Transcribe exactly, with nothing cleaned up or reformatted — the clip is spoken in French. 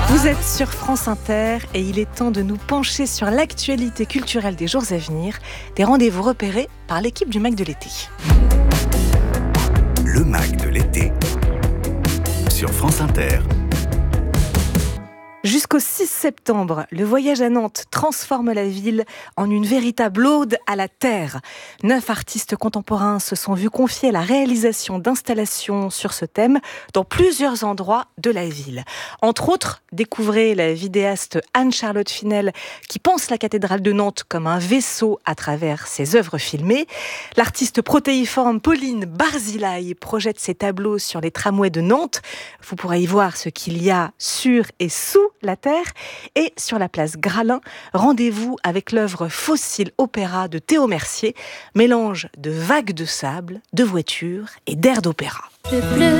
Vous êtes sur France Inter et il est temps de nous pencher sur l'actualité culturelle des jours à venir, des rendez-vous repérés par l'équipe du Mac de l'été. Le Mac de l'été sur France Inter. Jusqu'au six septembre, le voyage à Nantes transforme la ville en une véritable ode à la terre. Neuf artistes contemporains se sont vus confier la réalisation d'installations sur ce thème dans plusieurs endroits de la ville. Entre autres, découvrez la vidéaste Anne-Charlotte Finel qui pense la cathédrale de Nantes comme un vaisseau à travers ses œuvres filmées. L'artiste protéiforme Pauline Barzilai projette ses tableaux sur les tramways de Nantes. Vous pourrez y voir ce qu'il y a sur et sous la terre. Et sur la place Gralin, rendez-vous avec l'œuvre Fossile Opéra de Théo Mercier, mélange de vagues de sable, de voitures et d'airs d'opéra.